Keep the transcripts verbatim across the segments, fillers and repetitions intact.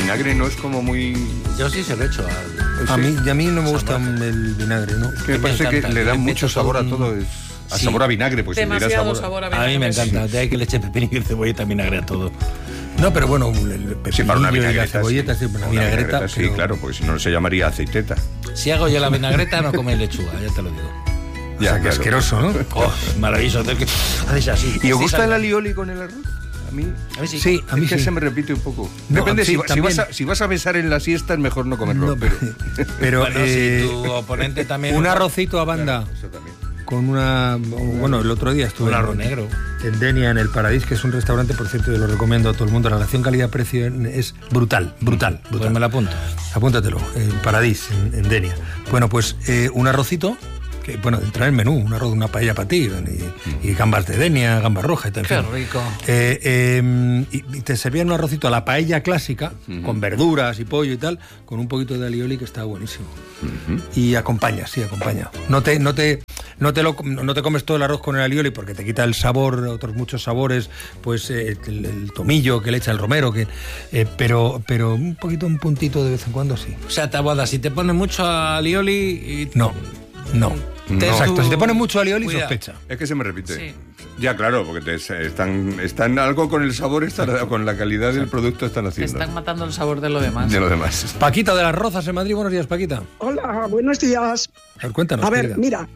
vinagre no es como muy... Yo sí se lo he hecho a... A mí, y a mí no me gusta el vinagre, ¿no? Es que me parece que le da mucho sabor a todo, es, a sí. sabor a vinagre, pues demasiado si le da sabor, sabor a vinagre. A mí me encanta, de ahí que le eche pepinillo y cebolleta y vinagre a todo. No, pero bueno, el pepinillo sí, para una y la vinagreta, cebolleta, sí, sí, una una vinagreta. vinagreta sí, pero... claro, porque si no se llamaría aceiteta. Si hago yo la vinagreta no come lechuga, ya te lo digo. Ya, o sea, que claro. Asqueroso, ¿no? Oh, maravilloso. Haces así. ¿Y os gusta el alioli con el arroz? A mí, a mí sí. Sí, a mí es que sí. se me repite un poco. No, Depende, sí, si, si, vas a, si vas a besar en la siesta es mejor no comerlo. No, pero pero bueno, eh, si tu oponente también... Un arrocito a banda. Claro, eso también. Con una... Bueno, el otro día estuve... Un arroz negro. En Denia, en el Paradís, que es un restaurante, por cierto, yo lo recomiendo a todo el mundo. La relación calidad-precio es brutal, brutal, brutal. Pues me la apunto. Apúntatelo, en Paradís, en, en Denia. Bueno, pues eh, un arrocito... Que, bueno, entra en el menú, un arroz, una paella para ti, y, y gambas de Denia, gambas rojas y tal. Qué rico. Eh, eh, y, y te servían un arrocito a la paella clásica, uh-huh. con verduras y pollo y tal, con un poquito de alioli que estaba buenísimo. Uh-huh. Y acompaña, sí, acompaña. No te, no te, no te lo, no te comes todo el arroz con el alioli porque te quita el sabor, otros muchos sabores, pues eh, el, el tomillo que le echa el romero, que, eh, pero, pero un poquito, un puntito de vez en cuando sí. O sea, Taboada, si te pones mucho alioli... Y... No, no. No. Exacto, si te pones mucho alioli, Cuidado. sospecha. Es que se me repite. Sí. Ya, claro, porque te, están, están algo con el sabor, están, con la calidad del producto están Te haciendo. están matando el sabor de lo demás. De lo demás. Paquita de las Rozas en Madrid, buenos días, Paquita. Hola, buenos días. A ver, cuéntanos. A ver, querida. mira,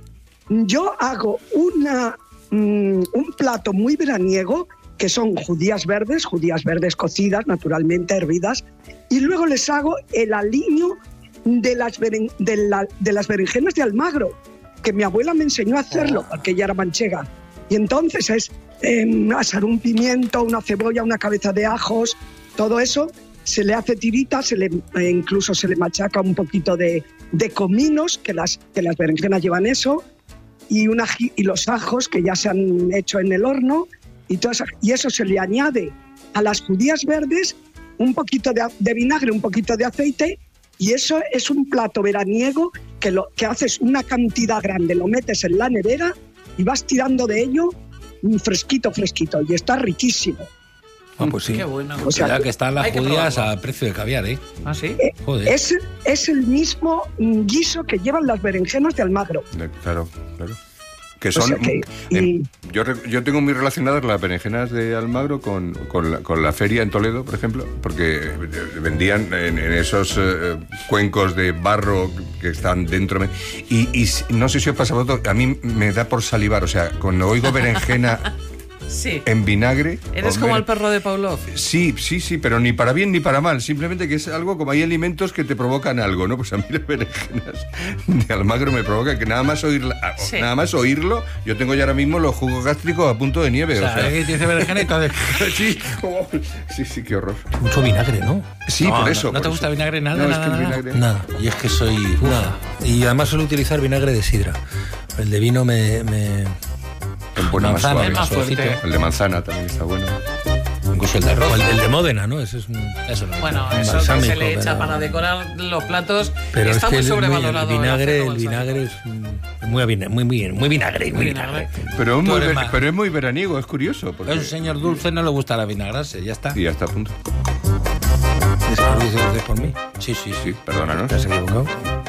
yo hago una, mm, un plato muy veraniego, que son judías verdes, judías verdes cocidas, naturalmente hervidas, y luego les hago el aliño de las, beren, de, la, de las berenjenas de Almagro, que mi abuela me enseñó a hacerlo, porque ella era manchega. Y entonces es eh, asar un pimiento, una cebolla, una cabeza de ajos, todo eso, se le hace tirita, se le, eh, incluso se le machaca un poquito de, de cominos, que las, que las berenjenas llevan eso, y, una, y los ajos que ya se han hecho en el horno, y, todo eso, y eso se le añade a las judías verdes, un poquito de, de vinagre, un poquito de aceite, y eso es un plato veraniego que, lo, que haces una cantidad grande, lo metes en la nevera y vas tirando de ello fresquito, fresquito, y está riquísimo. Ah, pues sí. Qué bueno. O sea, ya que están las hay que judías probarlo. a precio de caviar, ¿eh? ¿Ah, sí? Eh, Joder. es, es el mismo guiso que llevan las berenjenas de Almagro. Claro, claro. Que O son, sea que, y- en, yo, yo tengo muy relacionadas las berenjenas de Almagro con, con, la, con la feria en Toledo, por ejemplo, porque vendían en, en esos eh, cuencos de barro que están dentro. Y, y no sé si os pasa a vosotros, a mí me da por salivar, o sea, cuando oigo berenjena Sí. en vinagre... Eres hombre, como el perro de Pavlov. Sí, sí, sí, pero ni para bien ni para mal, simplemente que es algo como hay alimentos que te provocan algo, ¿no? Pues a mí las berenjenas de Almagro me provoca que nada más oírla, Sí. nada más oírlo, yo tengo ya ahora mismo los jugos gástricos a punto de nieve, O sea, o sea, es que te dice berenjena y todo de... sí, como- sí, sí, qué horror. Mucho vinagre, ¿no? Sí, No, por no, eso. ¿no por te gusta eso. vinagre nada, No, es nada, que el nada? vinagre... Nada. Y es que soy... uf, Nada. Y además suelo utilizar vinagre de sidra. El de vino me... me... En buena más Manzana, suave. es más fuerte. suavecito. El de manzana también está bueno. Incluso el de arroz. o el, el de Módena, ¿no? Ese es un... Eso no. Bueno, Un eso que balsámico, se le echa pero- para decorar los platos Pero está es que muy el, sobrevalorado. el vinagre, aceite el vinagre es un- muy, avina- muy, muy, muy vinagre, muy vinagre. Pero es Tú muy, eres ver- más- pero es muy veraniego, es curioso. Porque... Es un señor dulce, no le gusta la vinagrase, ya está. Y ya está a punto. Es que lo dices por mí. Sí, sí, sí. Sí, perdónanos. ¿Te has equivocado?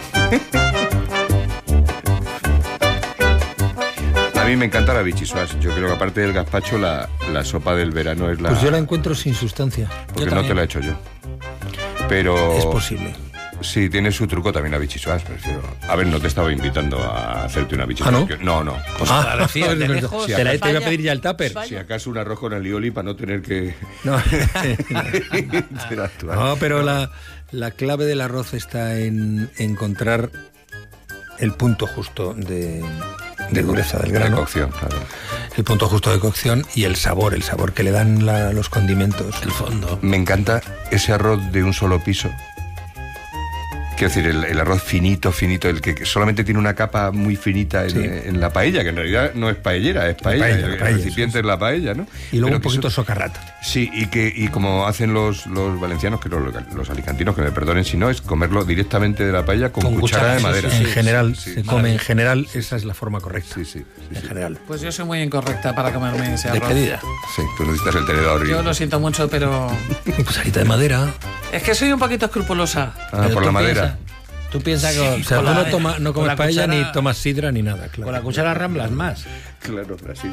A mí me encanta la bichisuas. Yo creo que aparte del gazpacho, la, la sopa del verano es la... Pues yo la encuentro sin sustancia. Porque Yo no también. te la he hecho yo. Pero... Es posible. Sí, tiene su truco también la bichisuas, prefiero. A ver, no te estaba invitando a hacerte una bichisuas. ¿Ah, no? que- no, no. Ah, parecía, de es verdad. lejos, te, la, te voy a vaya, pedir ya el tupper. vaya. Si acaso un arroz con alioli para no tener que No, interactuar. no pero la, la clave del arroz está en encontrar el punto justo de, de dureza del De grano. cocción, claro. El punto justo de cocción y el sabor, el sabor que le dan la- los condimentos. El fondo. Me encanta ese arroz de un solo piso. Quiero decir, el, el arroz finito, finito, el que solamente tiene una capa muy finita en, Sí. en la paella, que en realidad no es paellera, es paella, paella, el, paella, recipiente sí, sí. es la paella, ¿no? Y luego Pero un que poquito eso- socarrata. Sí, y que y como hacen los, los valencianos, que los, los alicantinos, que me perdonen si no, es comerlo directamente de la paella con, Con cuchara, cuchara, de sí, madera. sí, En general, sí, se sí. come en general, esa es la forma correcta. Sí, sí, sí, En sí. general. Pues yo soy muy incorrecta para comerme ese arroz. Despedida. Sí, tú necesitas el tenedor. y- Yo lo siento mucho, pero Cucharita de madera. Es que soy un poquito escrupulosa. Ah, Pero por tú la madera. piensa- Tú piensas que O sea, con tú la- no, toma, no con comes la paella cuchara- ni tomas sidra ni nada, claro. Con la cuchara ramblas más. Claro, la sidra.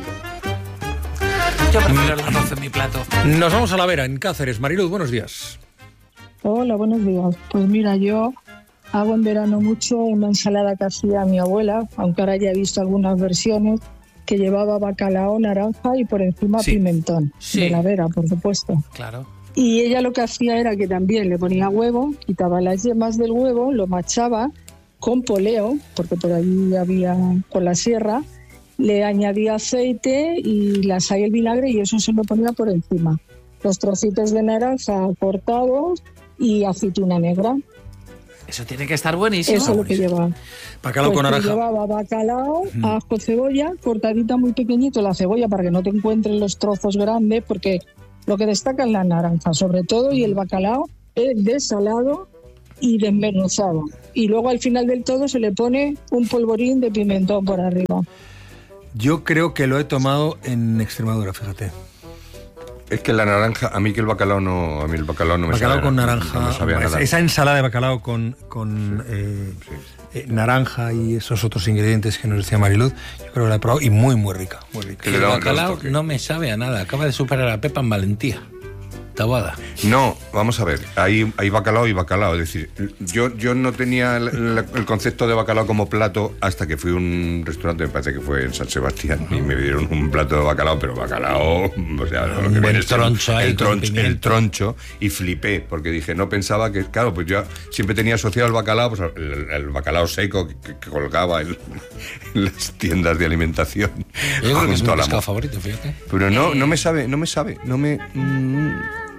Yo prefiero el arroz en mi plato. Nos vamos a la Vera, en Cáceres. Mariluz, buenos días. Hola, buenos días. Pues mira, yo hago en verano mucho una ensalada que hacía mi abuela, aunque ahora ya he visto algunas versiones, que llevaba bacalao, naranja y por encima Sí. pimentón. Sí. De la Vera, por supuesto. Claro. Y ella lo que hacía era que también le ponía huevo, quitaba las yemas del huevo, lo machaba con poleo, porque por allí había con la sierra, le añadía aceite y la sal y el vinagre y eso se lo ponía por encima. Los trocitos de naranja cortados y aceituna negra. Eso tiene que estar buenísimo. Eso es lo que lleva. Bacalao Pues con que naranja. llevaba bacalao, ajo, cebolla, cortadita muy pequeñito la cebolla para que no te encuentres los trozos grandes, porque lo que destaca es la naranja, sobre todo, y el bacalao es desalado y desmenuzado. Y luego al final del todo se le pone un polvorín de pimentón por arriba. Yo creo que lo he tomado en Extremadura, fíjate. Es que la naranja, a mí que el bacalao no, a mí el bacalao no me Bacalao sabe con nada, naranja. no me sabe a esa, nada. esa ensalada de bacalao con, con eh, eh, naranja y esos otros ingredientes que nos decía Mariluz, yo creo que la he probado y muy, muy rica. Muy rica. Que le El da un bacalao toque. no me sabe a nada. Acaba de superar a Pepa en valentía. Tabada. No, vamos a ver, hay, hay bacalao y bacalao, es decir, yo, yo no tenía el, el- el concepto de bacalao como plato hasta que fui a un restaurante, me parece que fue en San Sebastián, y me dieron un plato de bacalao, pero bacalao, o sea, lo que Un viene siendo troncho ahí el, con troncho, pimiento. el troncho, y flipé, porque dije, no pensaba que, claro, pues yo siempre tenía asociado el bacalao, pues el, el bacalao seco que, que colgaba en, en las tiendas de alimentación. Yo creo que es junto mi a la pescado mo- favorito, fíjate. Pero no, no me sabe, no me sabe, no me... mm,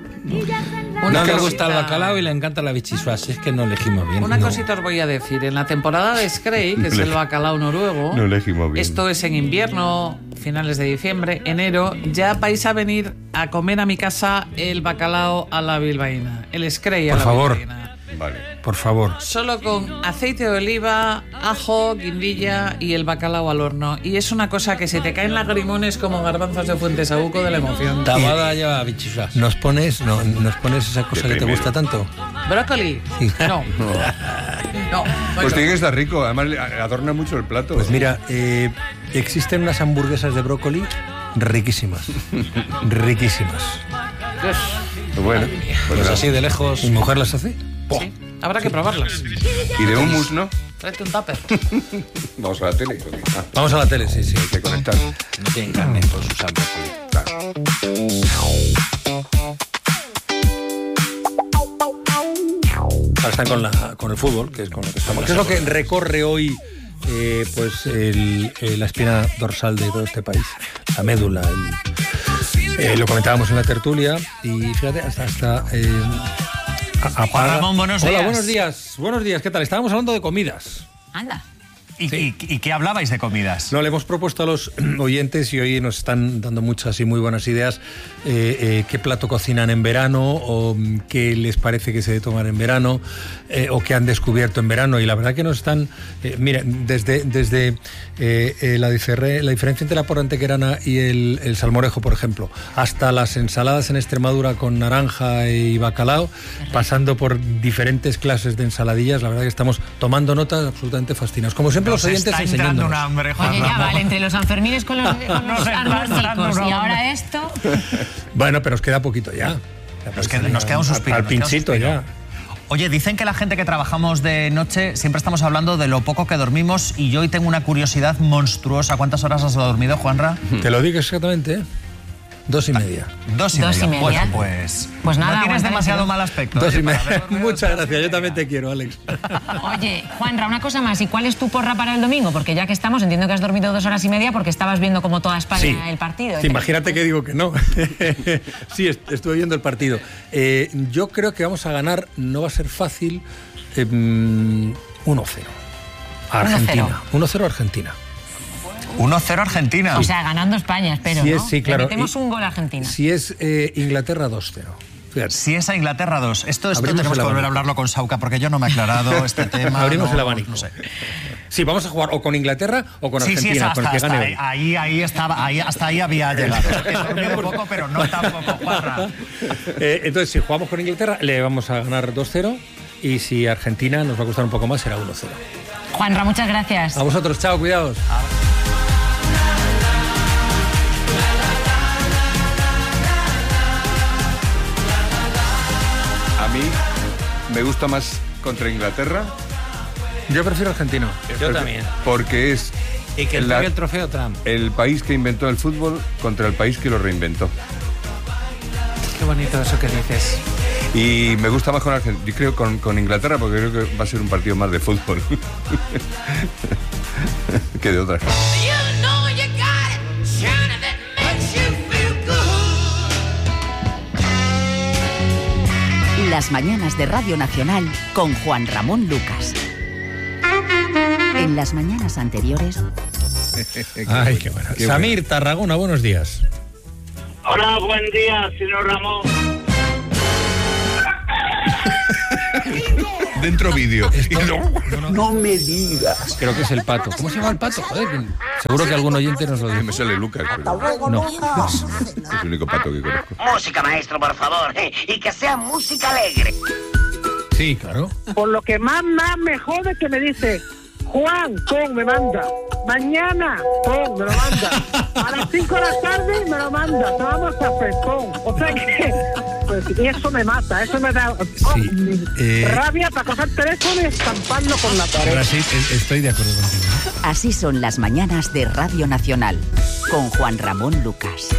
No le cosita- gusta el bacalao y le encanta la bichisua, así es que no elegimos bien. Una No. cosita os voy a decir. En la temporada de Screy, que es el bacalao noruego, No elegimos bien. esto es en invierno, finales de diciembre, enero, ya vais a venir a comer a mi casa el bacalao a la bilbaína, el Screy a Por la favor. bilbaína. Vale. Por favor. Solo con aceite de oliva, ajo, guindilla y el bacalao al horno. Y es una cosa que se te caen lagrimones como garbanzos de Fuentesabuco de la emoción. Tabada lleva bichisua. ¿Nos pones, no, ¿nos pones esa cosa Qué que te primero. gusta tanto? ¿Brócoli? Sí. No. No. Pues tiene que estar rico, además le adorna mucho el plato. Pues mira, eh, existen unas hamburguesas de brócoli riquísimas. riquísimas. Bueno, pues Pues nada. así de lejos. ¿Mi mujer las hace? Sí, habrá que probarlas. Y de hummus, ¿no? Tráete un tupper. Vamos a la tele. porque, ah, Vamos a la tele, sí, sí. hay que conectar. No tienen carne por sus brócoli. Ahora están con, la, con el fútbol, que es con lo que estamos. ¿Qué es lo que recorre hoy eh, pues el- eh, la espina dorsal de todo este país? La médula. el- eh, lo comentábamos en la tertulia y fíjate, hasta... hasta eh, a- apaga- Ramón, buenos Hola, días. buenos días. Buenos días, ¿qué tal? Estábamos hablando de comidas. Anda. ¿Y, y- y qué hablabais de comidas? No, le hemos propuesto a los oyentes y hoy nos están dando muchas y muy buenas ideas eh, eh, qué plato cocinan en verano o mm, qué les parece que se debe tomar en verano eh, o qué han descubierto en verano y la verdad que nos están, eh, mira, desde, desde eh, eh, la, difere- la diferencia entre la porra antequerana y el, el salmorejo, por ejemplo, hasta las ensaladas en Extremadura con naranja y bacalao, pasando por diferentes clases de ensaladillas, la verdad que estamos tomando notas absolutamente fascinados. Como siempre Nos los oyentes está entrando enseñándonos. un hambre, Juan Oye, ya Ramón. vale, entre los Sanfermines con los, con los Nos está entrando armónicos un y hambre. ahora esto. Bueno, pero os queda poquito ya. Nos queda- nos queda un suspiro, Al, nos queda un pinchito suspiro. ya. Oye, dicen que la gente que trabajamos de noche siempre estamos hablando de lo poco que dormimos y yo hoy tengo una curiosidad monstruosa. ¿Cuántas horas has dormido, Juanra? Te lo digo exactamente, ¿eh? Dos y media. Dos y Dos y media. media. Bueno, pues, Pues nada, no tienes aguanta demasiado el mal aspecto. Dos ¿eh? y Para media. haber dormido Muchas dos y gracias. Yo media. también te quiero, Alex. Oye, Juanra, una cosa más. ¿Y cuál es tu porra para el domingo? Porque ya que estamos, entiendo que has dormido dos horas y media porque estabas viendo como toda España el partido. Sí, imagínate que digo que no. Sí, est- estuve viendo el partido. Eh, yo creo que vamos a ganar, no va a ser fácil, eh, mm, uno cero. A Argentina. uno cero Argentina. uno cero Argentina. O sea, ganando España, espero, Sí, ¿no? es- sí, claro. Le metemos Y- un gol a Argentina. Si es eh, Inglaterra, dos cero. Fíjate. Si es a Inglaterra dos. Esto, esto Abrimos tenemos el que volver abanico. a hablarlo con Sauca porque yo no me he aclarado este tema. Abrimos no, el abanico. No sé. Sí, vamos a jugar o con Inglaterra o con Sí, sí, Argentina, hasta, con el que hasta gane ahí, hoy. ahí, ahí estaba, ahí, hasta ahí había llegado. He dormido un poco, pero no tampoco, Juanra. Eh, entonces, si jugamos con Inglaterra, le vamos a ganar dos cero y si Argentina nos va a costar un poco más, será uno cero. Juanra, muchas gracias. A vosotros, chao, cuidaos. A mí me gusta más contra Inglaterra. Yo prefiero argentino. Yo también. Porque es Y que la- entregue el trofeo Trump. el país que inventó el fútbol contra el país que lo reinventó. Qué bonito eso que dices. Y me gusta más con Argentina, yo creo con, con Inglaterra, porque creo que va a ser un partido más de fútbol que de otra. Las mañanas de Radio Nacional con Juan Ramón Lucas. En las mañanas anteriores. Ay, qué bueno. Qué Samir, Tarragona, buenos días. Hola, buen día, señor Ramón. Dentro vídeo. No me digas. Creo que es el pato. ¿Cómo se llama el pato? Joder, que- seguro que algún oyente nos lo Me dice. sale Lucas, pero No. es el único pato que conozco. Música, maestro, por favor, eh, y que sea música alegre. Sí, claro. Por lo que más, más me jode que me dice, Juan, pon, me manda. Mañana, pon, me lo manda. A las cinco de la tarde me lo manda. Vamos a hacer, pon. O sea que, pues eso me mata, eso me da oh, Sí, eh. rabia para coger el teléfono y estamparlo con la pared. Ahora sí, e- estoy de acuerdo contigo. Así son las mañanas de Radio Nacional con Juan Ramón Lucas.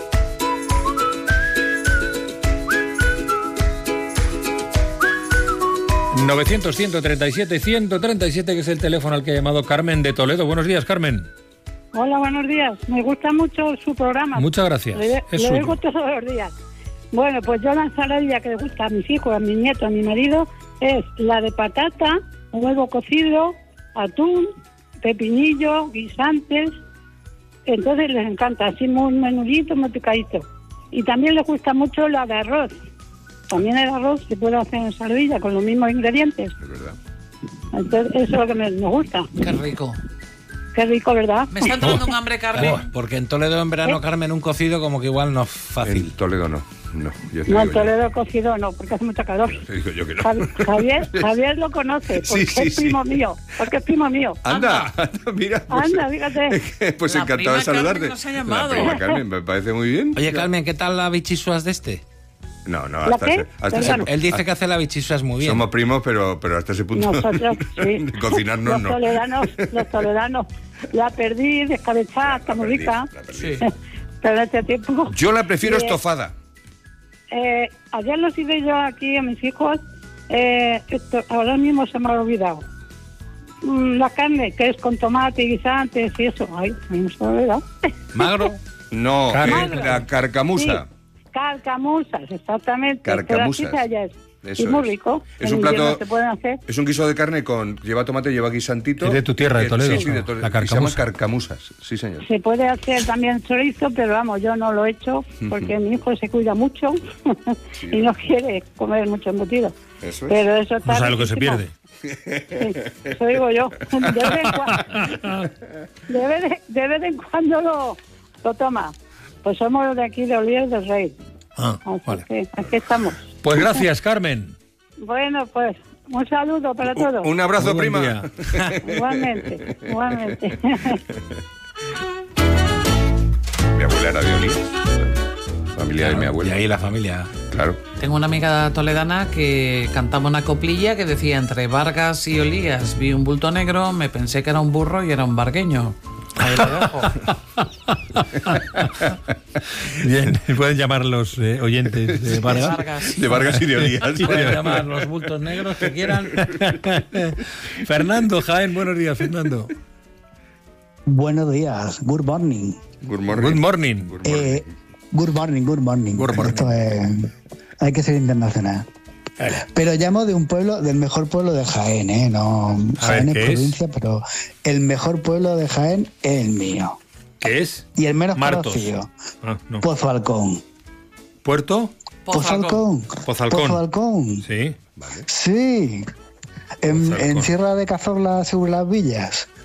novecientos, ciento treinta y siete, ciento treinta y siete, que es el teléfono al que ha llamado Carmen de Toledo. Buenos días, Carmen. Hola, buenos días. Me gusta mucho su programa. Muchas gracias. Le, Es le suyo. oigo todos los días. Bueno, pues yo la ensaladilla que le gusta a mis hijos, a mi nieto, a mi marido, es la de patata, huevo cocido, atún, pepinillo, guisantes. Entonces les encanta, así muy menudito, muy picadito. Y también les gusta mucho la de arroz. También el arroz se puede hacer en ensaladilla con los mismos ingredientes. Es verdad. Entonces eso es lo que me, me gusta. Qué rico. Qué rico, ¿verdad? Me está entrando un hambre, Carmen. Oh, porque en Toledo en verano, Carmen, un cocido como que igual no es En fácil. Toledo no. No, yo te No, digo en yo. Toledo cocido no, porque hace mucha calor. Te digo yo que no. Javi- Javier, Javier lo conoce, porque Sí, sí, es primo sí. mío, porque es primo mío. Anda, anda, mira. Pues, Anda, fíjate. pues La encantado prima de saludarte. Carmen nos ha llamado. La prima Carmen, me parece muy bien. Oye, Carmen, ¿qué tal la bichisuas de este? No, no, ¿La hasta qué? ese, hasta ese Perdón. Él dice que hace la bichisuas muy bien. Somos primos, pero, pero hasta ese punto Nosotros, sí. de cocinarnos Los no. toledanos, los toledanos. La perdí, descabezada, está muy rica. La perdí. Pero en este tiempo... Yo la prefiero Eh, estofada. Eh, ayer los hice yo aquí a mis hijos, eh, esto, ahora mismo se me ha olvidado. Mm, la carne, que es con tomate y guisantes y eso. Ay, a mí no se me ha olvidado. ¿Magro? No, Carmen. eh, la carcamusa. Sí, carcamusas, exactamente. Carcamusas. Pero aquí se ayer. Eso y muy es. rico. Es En un invierno plato- se pueden hacer. Es un guiso de carne con... Lleva tomate, lleva guisantito. Es de tu tierra, de Eh, Toledo, Sí, sí, de ¿no? Toledo. La Y se llaman carcamusa. carcamusas. Sí, señor. Se puede hacer también chorizo, pero vamos, yo no lo he hecho porque mi hijo se cuida mucho y no quiere comer mucho embutido. Eso es. Pero eso está No sabe lo que se riquísimo. pierde. Sí, eso digo yo. De vez en cuando, de vez, de- de vez en cuando lo, lo toma. Pues somos de aquí, de Oliver del Rey. Ah, Así vale. que aquí estamos. Pues gracias, Carmen. Bueno, pues un saludo para todos. Un abrazo, Muy buen prima. día. Igualmente, igualmente. Mi abuela era de Olivos. Familia de mi Y abuela. ahí la familia. Claro. Tengo una amiga toledana que cantaba una coplilla que decía: entre Vargas y Olías vi un bulto negro, me pensé que era un burro y era un vargueño. Ahí lo dejo. Bien, pueden llamar los eh, oyentes de De Vargas. Vargas. De Vargas y de Olías. Pueden llamar los bultos negros que quieran. Fernando Jaén, buenos días, Fernando. Buenos días, good morning. Good morning. Good morning. Good morning. Eh, good morning, good morning. Good morning. Esto es, hay que ser internacional. Pero llamo de un pueblo, del mejor pueblo de Jaén, ¿eh? No, A Jaén ver, es ¿qué es? provincia, pero el mejor pueblo de Jaén es el mío. ¿Qué es? Y el menos Martos. conocido, Ah, no. Pozo Alcón. ¿Puerto? Pozo Alcón. Pozalcón. Pozo Alcón. Sí. Sí. En, Pozo Alcón. en Sierra de Cazorla, sobre las villas.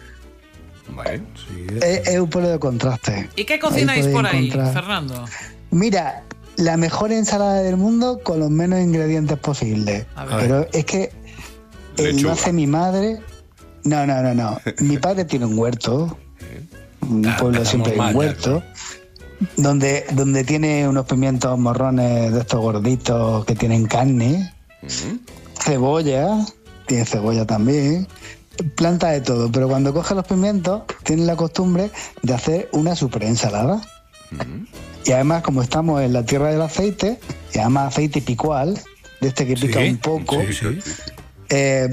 Vale. Sí, Es, es un pueblo de contraste. ¿Y qué cocináis Ahí por podéis ahí, encontrar- Fernando? Mira, la mejor ensalada del mundo con los menos ingredientes posibles. A ver. Pero es que eh, Lechuga. lo hace mi madre. No, no, no, no. Mi padre tiene un huerto. Un Ah, pueblo empezamos siempre hay mal un ya, huerto. Donde, donde tiene unos pimientos morrones de estos gorditos que tienen carne. Cebolla. Tiene cebolla también. Planta de todo. Pero cuando coge los pimientos, tiene la costumbre de hacer una super ensalada. Y además, como estamos en la tierra del aceite, y además aceite picual, de este que pica Sí, un poco, sí, sí. eh,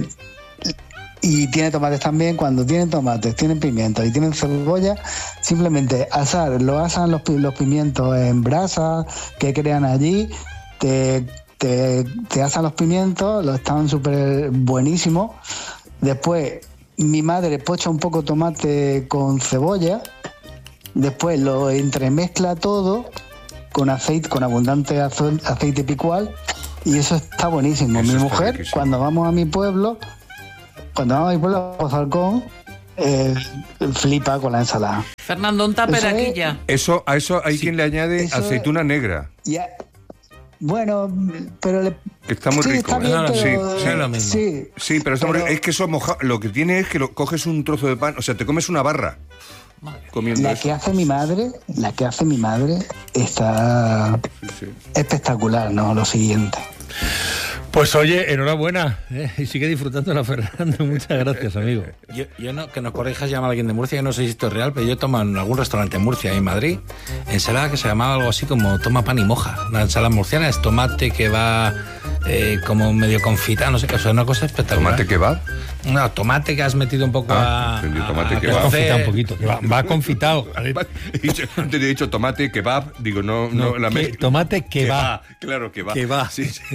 y tiene tomates también. Cuando tienen tomates, tienen pimientos y tienen cebolla, simplemente asar, lo asan los, pi- los pimientos en brasa que crean allí, te, te, te asan los pimientos, los están súper buenísimos. Después, mi madre pocha un poco tomate con cebolla. Después lo entremezcla todo con aceite, con abundante azo- aceite picual, y eso está buenísimo. Eso mi está mujer, riquísimo. cuando vamos a mi pueblo, cuando vamos a mi pueblo, a Pozalcón, eh, flipa con la ensalada. Fernando, un tupper Eso es- aquí ya. Eso, a eso hay quien le añade Eso- aceituna negra, Ya, bueno, pero le- que está muy sí, rico. está ¿eh? bien, No, no, pero- sí, sí, es lo mismo. sí, Sí, pero, está muy Pero- rico. Es que eso moja, lo que tiene es que lo, coges un trozo de pan, o sea, te comes una barra comiendo la eso. que hace mi madre, la que hace mi madre está Sí, sí. espectacular, ¿no? Lo siguiente. Pues oye, enhorabuena. ¿eh? Y sigue disfrutando la Fernando. Muchas gracias, amigo. Yo, yo no, que nos corrijas, llama a alguien de Murcia, que no sé si esto es real, pero yo tomo en algún restaurante en Murcia y en Madrid ensalada que se llamaba algo así como toma pan y moja. Una ensalada murciana es tomate que va eh, como medio confitado, no sé qué, o sea, una cosa espectacular. ¿Tomate kebab? No, tomate que has metido un poco Ah, a... entendí, tomate a- que a va. cocer. Confitado un poquito. que va, va confitado. Y yo antes he dicho tomate kebab, digo, no, no, No, la que- mezcla. tomate que va. Claro, que va. Que va. Sí, sí.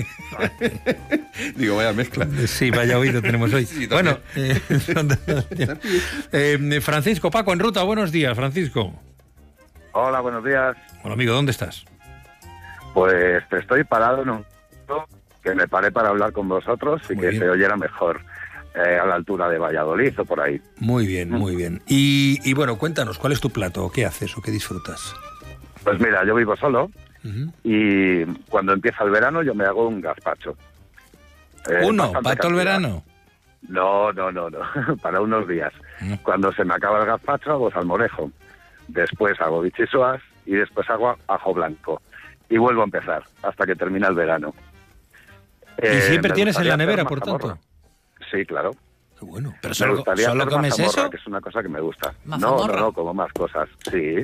Digo, vaya mezcla. Sí, vaya oído tenemos hoy. Sí, bueno, también. eh, eh, Francisco, Paco, en ruta. Buenos días, Francisco. Hola, buenos días. Hola, amigo, ¿dónde estás? Pues te estoy parado en un punto que me paré para hablar con vosotros y Muy que bien. se oyera mejor, eh, a la altura de Valladolid o por ahí. Muy bien, muy bien. Y, y bueno, cuéntanos, ¿cuál es tu plato? ¿Qué haces o qué disfrutas? Pues mira, yo vivo solo Ujú. y cuando empieza el verano yo me hago un gazpacho. Eh, Uno, bastante para todo el cantidad. verano. No, no, no, no, para unos días. Mm. Cuando se me acaba el gazpacho hago salmorejo, después hago bichisuas y después hago ajo blanco. Y vuelvo a empezar hasta que termina el verano. ¿Y Eh, siempre me tienes en gustaría la hacer nevera, más por tanto? mazamorra. Sí, claro. Qué bueno. Pero Me solo, gustaría ¿solo hacer comes mazamorra, eso? que es una cosa que me gusta. No, no, ¿Mazamorra? no, como más cosas, sí.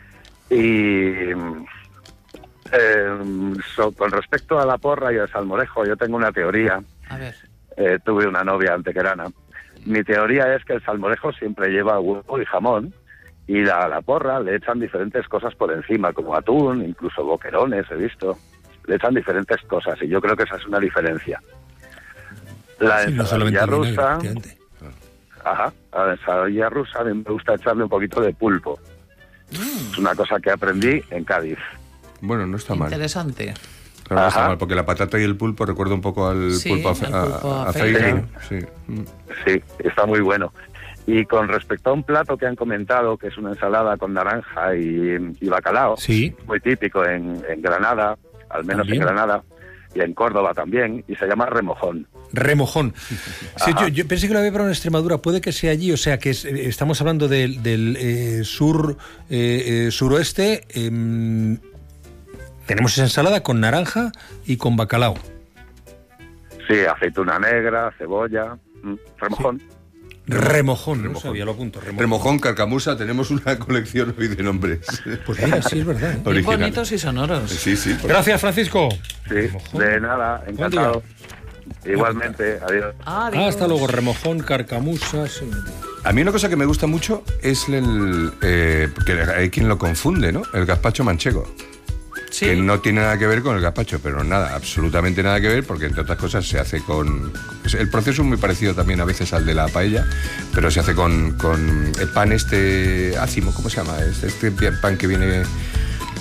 Y eh, so- con respecto a la porra y al salmorejo, yo tengo una teoría. A ver. Eh, tuve una novia antequerana. Mi teoría es que el salmorejo siempre lleva huevo y jamón, y la, a la porra le echan diferentes cosas por encima, como atún, incluso boquerones, he visto. Le echan diferentes cosas, y yo creo que esa es una diferencia. La Sí, no solamente ensaladilla vinagre, rusa... efectivamente. Ajá, a la ensaladilla rusa a mí me gusta echarle un poquito de pulpo. Es una cosa que aprendí en Cádiz. Bueno, no está mal. Interesante. Claro, no está Ajá. mal, porque la patata y el pulpo recuerda un poco al Sí, pulpo a, fe- al a- pulpo a a feira. feira. Sí. Mm. Sí, está muy bueno. Y con respecto a un plato que han comentado, que es una ensalada con naranja y, y bacalao, Sí. muy típico en, en Granada, al menos También. en Granada, y en Córdoba también, y se llama remojón. Remojón. Sí, Ajá. yo, yo pensé que lo había probado en Extremadura, puede que sea allí, o sea que es- eh, estamos hablando del, del, eh, sur eh, eh, suroeste. em, tenemos esa ensalada con naranja y con bacalao. Sí, aceituna negra, cebolla, mm, remojón. Remojón, no Remojón. sabía, lo apunto. Remojón. Remojón, carcamusa, tenemos una colección hoy de nombres. Pues mira, sí, es verdad. ¿eh? Bien Original. bonitos y sonoros. Sí, sí. por- Gracias, Francisco. Sí, Remojón. de nada, encantado. Igualmente, adiós. Adiós. Ah, hasta luego, remojón, carcamusas. A mí una cosa que me gusta mucho es el... eh, que hay quien lo confunde, ¿no? El gazpacho manchego. Sí. Que no tiene nada que ver con el gazpacho, pero nada, absolutamente nada que ver, porque entre otras cosas se hace con... El proceso es muy parecido también a veces al de la paella, pero se hace con, con el pan este ácimo, ¿cómo se llama? Este, este pan que viene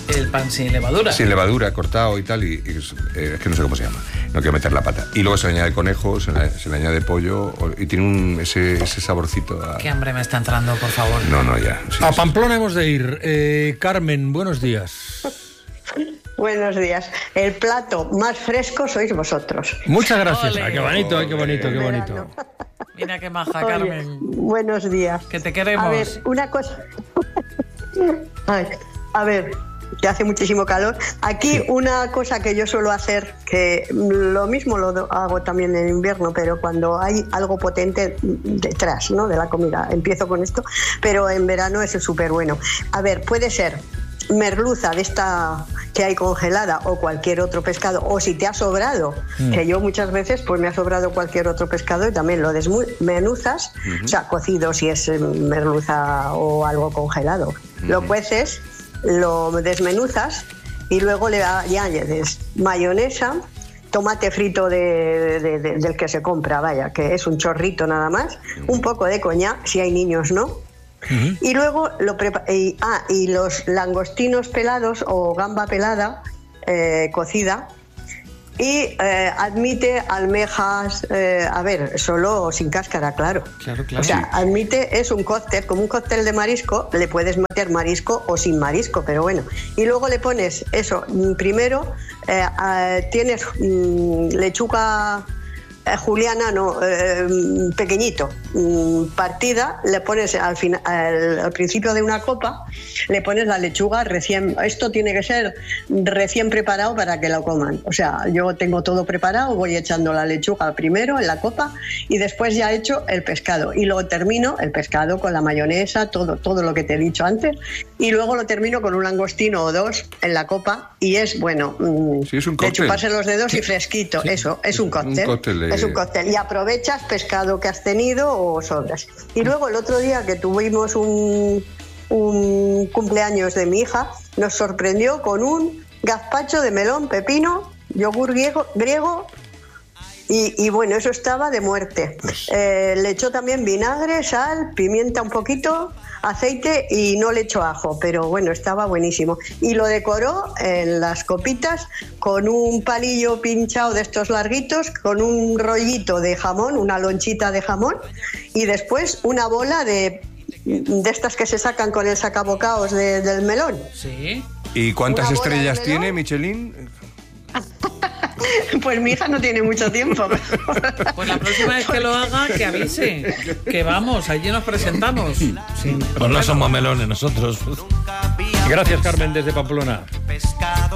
El pan sin levadura. Sin levadura, cortado y tal, y, y es, eh, es que no sé cómo se llama. No quiero meter la pata. Y luego se le añade conejo, se le, se le añade pollo, y tiene un, ese, ese saborcito a... Qué hambre me está entrando, por favor. No, no, ya. Sí, a sí. Pamplona hemos de ir. Eh, Carmen, buenos días. Buenos días. El plato más fresco sois vosotros. Muchas gracias. Ole. Ay, qué bonito, ay, qué bonito, qué bonito. Mira qué maja, Oye, Carmen. buenos días. Que te queremos. A ver, una cosa. Ay, a ver, que hace muchísimo calor. Aquí una cosa que yo suelo hacer, que lo mismo lo do- hago también en invierno, pero cuando hay algo potente detrás, ¿no?, de la comida. Empiezo con esto, pero en verano eso es súper bueno. A ver, puede ser merluza de esta que hay congelada o cualquier otro pescado, o si te ha sobrado, mm. que yo muchas veces pues me ha sobrado cualquier otro pescado y también lo desmenuzas, uh-huh. o sea, cocido si es merluza o algo congelado. Uh-huh. Lo cueces, lo desmenuzas y luego le añades mayonesa, tomate frito de, de, de, del que se compra, vaya, que es un chorrito nada más, un poco de coñac, si hay niños no. Uh-huh. Y luego lo prepa- y, ah, y los langostinos pelados o gamba pelada eh, cocida y eh, admite almejas, eh, a ver, solo sin cáscara, claro. Claro, claro. O sea, admite, es un cóctel, como un cóctel de marisco, le puedes meter marisco o sin marisco, pero bueno. Y luego le pones eso, primero eh, eh, tienes mm, lechuga eh, juliana, no, eh, pequeñito, mm, partida, le pones al, final, al, al principio de una copa, le pones la lechuga recién, esto tiene que ser recién preparado para que lo coman. O sea, yo tengo todo preparado, voy echando la lechuga primero en la copa y después ya he hecho el pescado. Y luego termino el pescado con la mayonesa, todo, todo lo que te he dicho antes. Y luego lo termino con un langostino o dos en la copa y es, bueno, mmm, sí, es un de chuparse los dedos y fresquito. Sí. Eso, es un cóctel. Un cóctel de... Es un cóctel. Y aprovechas pescado que has tenido o sobras. Y luego el otro día que tuvimos un... un cumpleaños de mi hija, nos sorprendió con un gazpacho de melón, pepino, yogur griego, griego y, y bueno, eso estaba de muerte. Eh, le echó también vinagre, sal, pimienta un poquito, aceite y no le echó ajo, pero bueno, estaba buenísimo. Y lo decoró en las copitas con un palillo pinchado de estos larguitos, con un rollito de jamón, una lonchita de jamón y después una bola de de estas que se sacan con el sacabocaos de, del melón. Sí. ¿Y cuántas estrellas tiene Michelin? Pues mi hija no tiene mucho tiempo. Pues la próxima vez que lo haga, que avise. Que vamos, allí nos presentamos. Pues no somos melones nosotros. Gracias, Carmen, desde Pamplona.